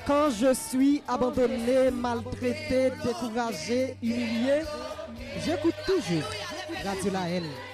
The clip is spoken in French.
Quand je suis abandonné, maltraité, découragé, humilié, j'écoute toujours Radio La Haine.